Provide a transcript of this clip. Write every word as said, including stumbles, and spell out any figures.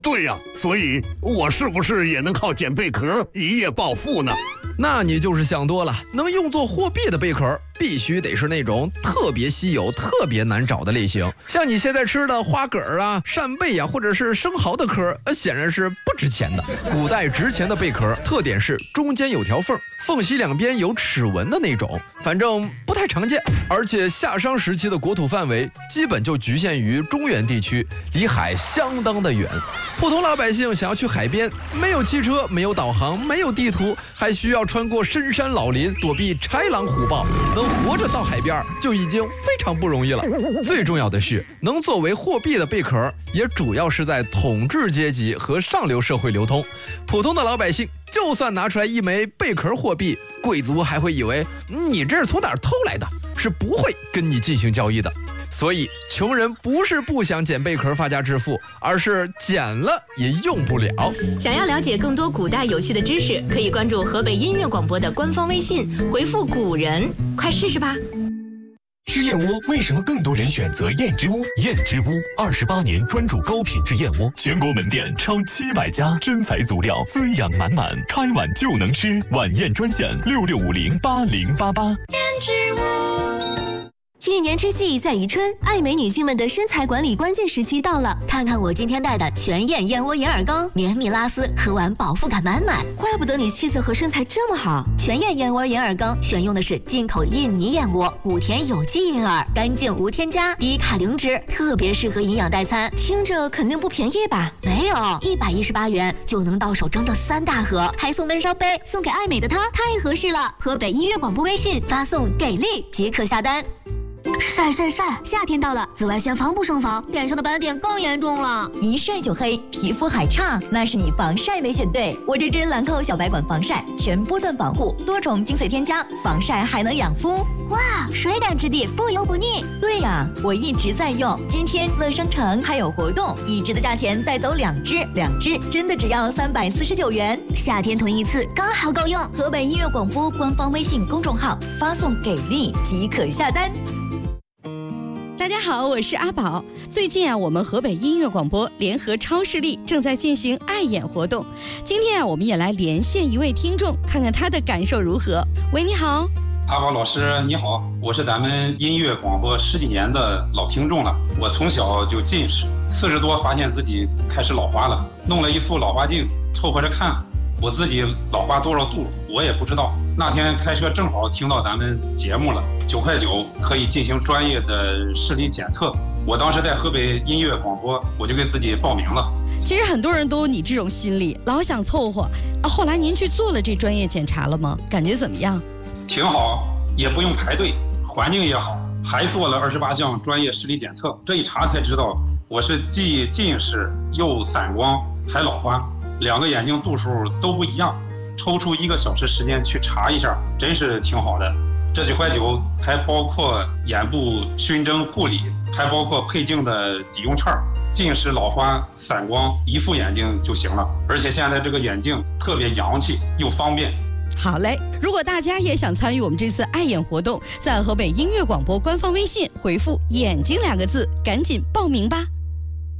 对呀、啊，所以我是不是也能靠捡贝壳一夜暴富呢？ 那你就是想多了，能用作货币的贝壳必须得是那种特别稀有、特别难找的类型。像你现在吃的花蛤啊、扇贝啊，或者是生蚝的壳，呃，显然是不值钱的。古代值钱的贝壳特点是中间有条缝，缝隙两边有齿纹的那种，反正不太常见。而且夏商时期的国土范围基本就局限于中原地区，离海相当的远。普通老百姓想要去海边，没有汽车，没有导航，没有地图，还需要穿过深山老林，躲避豺狼虎豹，能活着到海边就已经非常不容易了。最重要的是，能作为货币的贝壳，也主要是在统治阶级和上流社会流通。普通的老百姓就算拿出来一枚贝壳货币，贵族还会以为你这是从哪儿偷来的，是不会跟你进行交易的。所以穷人不是不想捡贝壳发家致富，而是捡了也用不了。 想要了解更多古代有趣的知识，可以关注河北音乐广播的官方微信，回复古人，快试试吧。 吃燕窝为什么更多人选择燕之屋？燕之屋二十八年专注高品质燕窝，全国门店超七百家，真材足料，滋养满满，开碗就能吃。晚宴专线六六五零八零八八。 燕之屋。一年之计在于春，爱美女性们的身材管理关键时期到了。 看看我今天带的全燕燕窝银耳羹，绵密拉丝，喝完饱腹感满满。 怪不得你气色和身材这么好。 全燕燕窝银耳羹选用的是进口印尼燕窝，古田有机银耳，干净无添加，低卡零脂，特别适合营养代餐。 听着肯定不便宜吧？ 没有，一百一十八元就能到手整整三大盒，还送温烧杯，送给爱美的她太合适了。河北音乐广播微信发送给力即可下单。晒晒晒！夏天到了，紫外线防不胜防，脸上的斑点更严重了。 一晒就黑，皮肤还差，那是你防晒没选对。我这支兰蔻小白管防晒，全波段防护，多重精粹添加，防晒还能养肤。 哇，水感质地，不油不腻。 对呀，我一直在用。今天乐商城还有活动，一支的价钱带走两支，两支真的只要三百四十九元。 夏天囤一次刚好够用。 河北音乐广播官方微信公众号发送给力即可下单。 大家好，我是阿宝。最近啊，我们河北音乐广播联合超视力正在进行爱眼活动。今天啊，我们也来连线一位听众，看看他的感受如何。喂，你好。 阿宝老师你好，我是咱们音乐广播十几年的老听众了。我从小就近视，四十多发现自己开始老花了，弄了一副老花镜凑合着看。我自己老花多少度我也不知道。那天开车正好听到咱们节目了，九块九可以进行专业的视力检测。我当时在河北音乐广播，我就给自己报名了。 其实很多人都有你这种心理，老想凑合啊。后来您去做了这专业检查了吗？感觉怎么样？ 挺好，也不用排队，环境也好，还做了二十八项专业视力检测。这一查才知道，我是既近视又散光还老花，两个眼睛度数都不一样。抽出一个小时时间去查一下，真是挺好的。这九块九还包括眼部熏蒸护理，还包括配镜的抵用券，近视老花散光一副眼镜就行了。而且现在这个眼镜特别洋气又方便。 好嘞，如果大家也想参与我们这次爱眼活动，在河北音乐广播官方微信回复眼睛两个字，赶紧报名吧。